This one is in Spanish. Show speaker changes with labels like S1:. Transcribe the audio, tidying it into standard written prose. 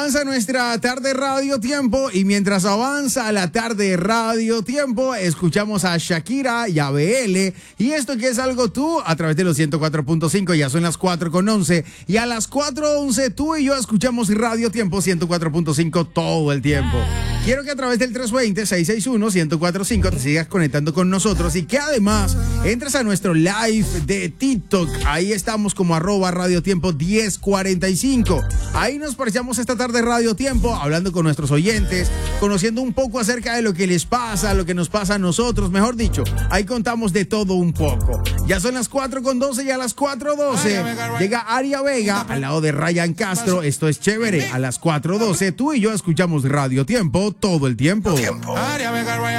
S1: avanza nuestra tarde Radio Tiempo y mientras avanza la tarde Radio Tiempo, escuchamos a Shakira y a BL. Y esto que es algo tú a través de los 104.5, ya son las 4:11. Y a las 4:11 tú y yo escuchamos Radio Tiempo 104.5 todo el tiempo. Quiero que a través del 320-661-1045 te sigas conectando con nosotros y que además entres a nuestro live de TikTok. Ahí estamos como @Radio Tiempo 1045. Ahí nos parchamos esta tarde Radio Tiempo, hablando con nuestros oyentes, conociendo un poco acerca de lo que les pasa, lo que nos pasa a nosotros, mejor dicho. Ahí contamos de todo un poco. Ya son las 4:12 y a las 4:12 llega Aria Vega al lado de Ryan Castro. Esto es chévere. A las 4:12 tú y yo escuchamos Radio Tiempo todo el tiempo.